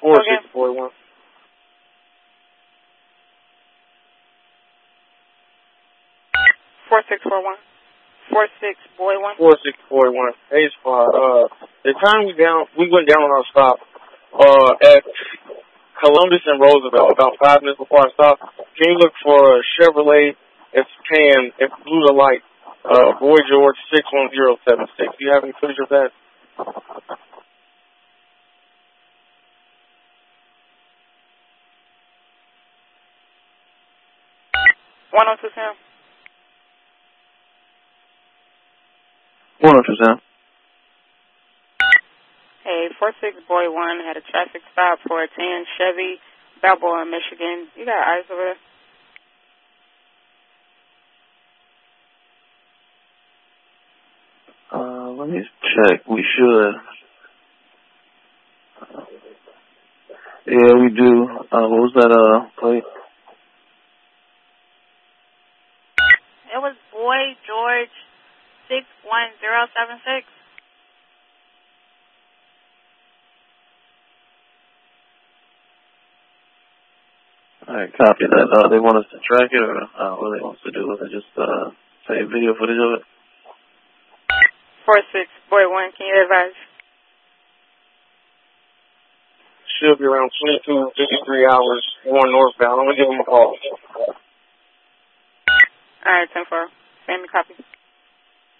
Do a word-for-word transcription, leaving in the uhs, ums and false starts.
four six four one. Four six four one. Four six boy one. Four six four one. Hey squad. Uh, the time we down, we went down on our stop. Uh, at Columbus and Roosevelt, about five minutes before our stop. Can you look for a Chevrolet? It's tan. It's blue to light. Uh, Boy George six one zero seven six. Do you have any footage of that? One oh two Sam. One oh two Sam. Hey, four six boy one had a traffic stop for a tan Chevy, Balboa, Michigan. You got eyes over there? Uh, let me check. We should. Uh, yeah, we do. Uh, what was that, uh, plate? It was Boy George six one zero seven six. Alright, copy that. Uh, they want us to track it, or uh, what they want us to do with it? Just uh, take video footage of it? four six boy one, can you advise? Should be around twenty-two, fifty-three hours going northbound. I'm going to give them a call. Alright, ten four. Send me a copy.